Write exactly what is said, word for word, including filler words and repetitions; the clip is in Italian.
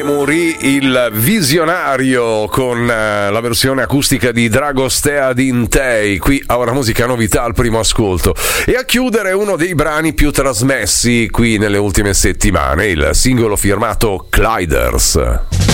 morì il visionario con la versione acustica di Dragostea Dintei, qui a Ora Musica Novità al primo ascolto. E a chiudere uno dei brani più trasmessi qui nelle ultime settimane, il singolo firmato Gliders.